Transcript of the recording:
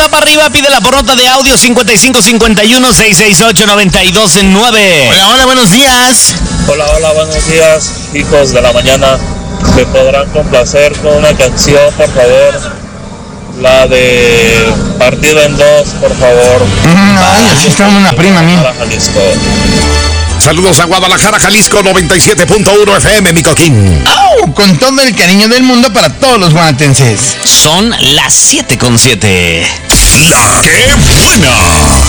va para arriba, pídela por nota de audio 5551-668-9209. Hola, hola, buenos días. Hola, hola, buenos días, hijos de la mañana. ¿Me podrán complacer con una canción, por favor? La de Partido en Dos, por favor. Ay, así está una prima mía. Jalisco. Saludos a Guadalajara, Jalisco, 97.1 FM, mi coquín. ¡Au! Con todo el cariño del mundo para todos los guanatenses. Son las 7:07. ¡La que buena!